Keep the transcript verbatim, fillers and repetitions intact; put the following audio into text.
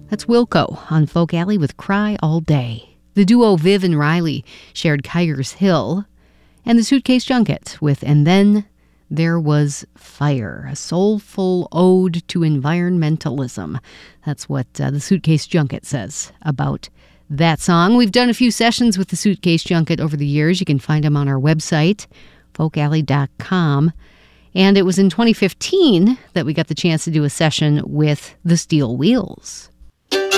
That's Wilco on Folk Alley with Cry All Day. The duo Viv and Riley shared Kiger's Hill, and the Suitcase Junket with And Then There Was Fire, a soulful ode to environmentalism. That's what uh, the Suitcase Junket says about that song. We've done a few sessions with the Suitcase Junket over the years. You can find them on our website, folk alley dot com. And it was in twenty fifteen that we got the chance to do a session with the Steel Wheels.